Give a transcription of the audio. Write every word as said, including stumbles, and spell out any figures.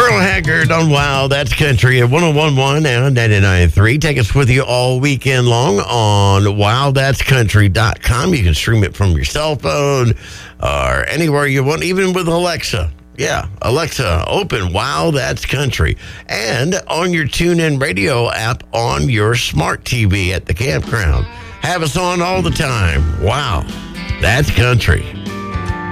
Earl Haggard on Wow, That's Country at one oh one point one and ninety-nine point three. Take us with you all weekend long on wow that's country dot com. You can stream it from your cell phone or anywhere you want, even with Alexa. Yeah, Alexa, open Wow, That's Country. And on your TuneIn Radio app on your smart T V at the campground. Have us on all the time. Wow, that's country.